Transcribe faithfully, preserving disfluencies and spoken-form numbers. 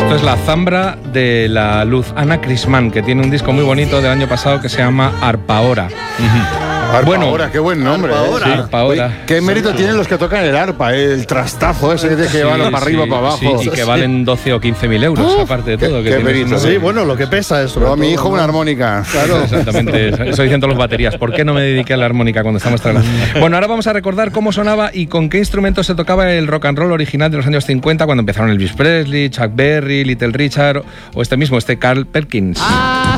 Esto es la Zambra de la Luz, Ana Crismán, que tiene un disco muy bonito del año pasado que se llama Arpaora. Uh-huh. Arpa bueno, ahora, qué buen nombre. Arpa ¿eh? Sí. Arpa ahora. Oye, qué mérito sí. tienen los que tocan el arpa, ¿eh? El trastazo ese de que sí, van para arriba, sí, para abajo. Sí, y que valen doce o quince mil euros, uh, aparte de qué, todo. Que qué mérito. una... Sí, bueno, lo que pesa es. Pero a mi hijo una armónica. Claro. Exactamente, eso dicen todas las baterías. ¿Por qué no me dediqué a la armónica cuando estamos trabajando? Bueno, ahora vamos a recordar cómo sonaba y con qué instrumentos se tocaba el rock and roll original de los años cincuenta, cuando empezaron Elvis Presley, Chuck Berry, Little Richard o este mismo, este Carl Perkins. I